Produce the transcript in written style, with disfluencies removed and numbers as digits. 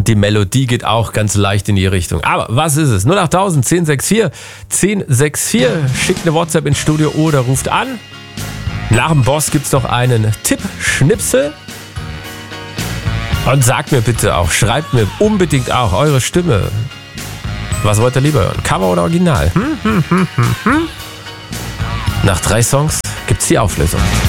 Und die Melodie geht auch ganz leicht in die Richtung. Aber was ist es? 08000 1064 1064. Schickt eine WhatsApp ins Studio oder ruft an. Nach dem Boss gibt's noch einen Tipp-Schnipsel. Und sagt mir bitte auch, schreibt mir unbedingt auch eure Stimme. Was wollt ihr lieber hören? Cover oder Original? Nach 3 Songs gibt's die Auflösung.